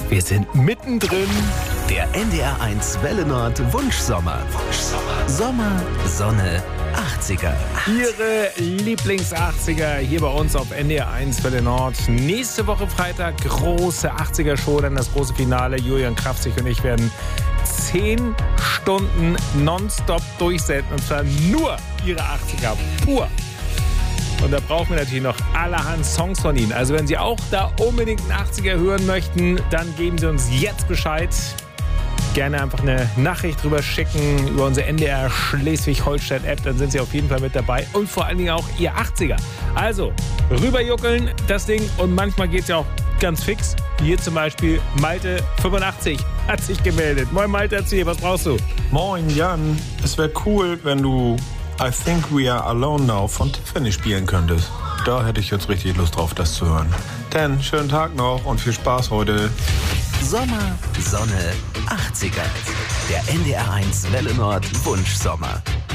Wir sind mittendrin. Der NDR1 Welle Nord Wunschsommer. Sommer, Sonne, 80er. Ihre Lieblings-80er hier bei uns auf NDR1 Welle Nord. Nächste Woche Freitag große 80er-Show, dann das große Finale. Julian Krafzig und ich werden 10 Stunden nonstop durchsenden. Und zwar nur Ihre 80er. Pur. Und da brauchen wir natürlich noch allerhand Songs von Ihnen. Also wenn Sie auch da unbedingt einen 80er hören möchten, dann geben Sie uns jetzt Bescheid. Gerne einfach eine Nachricht drüber schicken über unsere NDR Schleswig-Holstein-App. Dann sind Sie auf jeden Fall mit dabei. Und vor allen Dingen auch Ihr 80er. Also rüberjuckeln, das Ding. Und manchmal geht es ja auch ganz fix. Hier zum Beispiel Malte 85 hat sich gemeldet. Moin Malte, erzähl, was brauchst du? Moin Jan, es wäre cool, wenn du I Think We Are Alone Now von Tiffany spielen könntest. Da hätte ich jetzt richtig Lust drauf, das zu hören. Dann schönen Tag noch und viel Spaß heute. Sommer, Sonne, 80er. Der NDR1 Welle Nord Wunschsommer.